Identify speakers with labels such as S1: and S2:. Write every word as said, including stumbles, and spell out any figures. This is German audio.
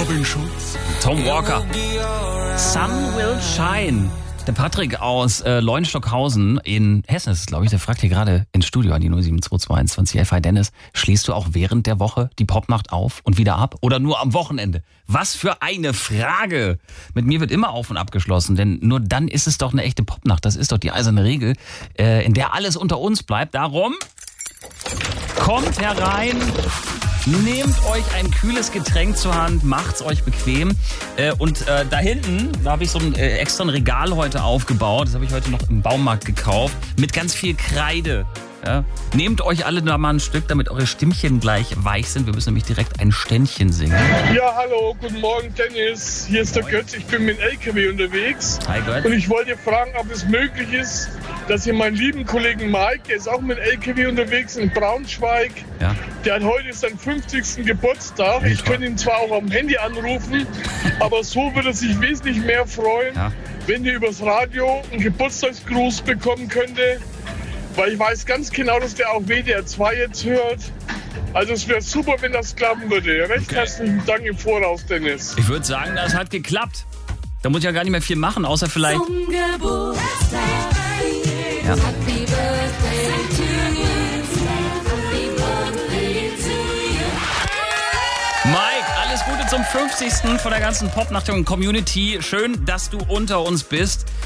S1: Robin Schulz, Tom Walker. Sun will shine. Der Patrick aus äh, Leunstockhausen in Hessen ist es, glaube ich, der fragt hier gerade ins Studio an die null sieben zwei zwei eins zwei elf. Hi Dennis, schließt du auch während der Woche die Popnacht auf und wieder ab oder nur am Wochenende? Was für eine Frage! Mit mir wird immer auf und abgeschlossen, denn nur dann ist es doch eine echte Popnacht. Das ist doch die eiserne Regel, äh, in der alles unter uns bleibt. Darum kommt herein. Nehmt euch ein kühles Getränk zur Hand, macht's euch bequem. Äh, und äh, da hinten, da habe ich so ein äh, extra ein Regal heute aufgebaut. Das habe ich heute noch im Baumarkt gekauft. Mit ganz viel Kreide. Ja. Nehmt euch alle da mal ein Stück, damit eure Stimmchen gleich weich sind. Wir müssen nämlich direkt ein Ständchen singen.
S2: Ja, hallo, guten Morgen Dennis. Hier ist der Götz. Ich bin mit dem L K W unterwegs.
S1: Hi Götz.
S2: Und ich wollte fragen, ob es möglich ist, dass ihr meinen lieben Kollegen Mike, der ist auch mit dem L K W unterwegs in Braunschweig.
S1: Ja.
S2: Der hat heute seinen fünfzigsten Geburtstag. Ich könnte ihn zwar auch am Handy anrufen, aber so würde er sich wesentlich mehr freuen,
S1: Ja.
S2: wenn ihr übers Radio einen Geburtstagsgruß bekommen könnte. Weil ich weiß ganz genau, dass der auch W D R zwei jetzt hört. Also es wäre super, wenn das klappen würde. Recht
S1: Okay.
S2: herzlichen Dank im Voraus, Dennis.
S1: Ich würde sagen, das hat geklappt. Da muss ich ja gar nicht mehr viel machen, außer vielleicht...
S3: Zum Geburtstag.
S1: Ja.
S3: Happy Birthday to you. Happy Birthday to you.
S1: Mike, alles Gute zum fünfzigsten von der ganzen Popnacht und Community. Schön, dass du unter uns bist.